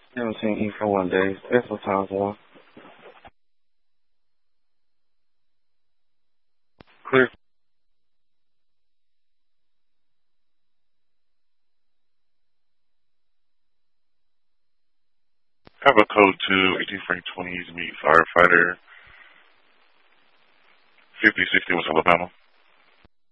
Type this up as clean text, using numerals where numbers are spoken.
17E for 1 day. That's what time's off. Clear. Have a code to 18 Frank 20s meet firefighter 5060 West Alabama.